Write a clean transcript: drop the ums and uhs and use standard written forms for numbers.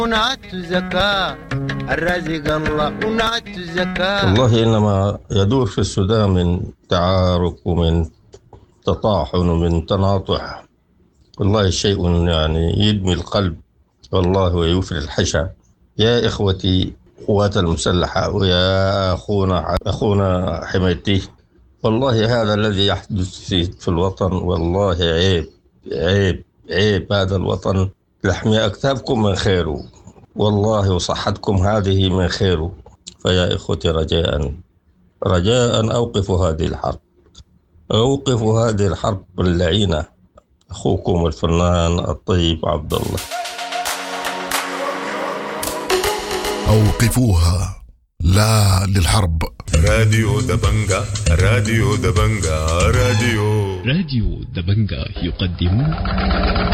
ونعت زكاة الرازق الله ونعت زكاة. والله إنما يدور في السودان من تعارك ومن تطاحن ومن تناطح، والله شيء يعني يدمي القلب والله ويوفي الحشا. يا إخوتي قوات المسلحة ويا أخونا حميتي، والله هذا الذي يحدث في الوطن والله عيب عيب عيب. هذا الوطن لحمي أكتافكم من خيره والله، وصحتكم هذه من خيره. فيا إخوتي رجاء أوقفوا هذه الحرب، أوقفوا هذه الحرب اللعينة. أخوكم الفنان الطيب عبد الله. أوقفوها، لا للحرب. راديو دبنجا راديو دبنجا راديو دبنجا يقدم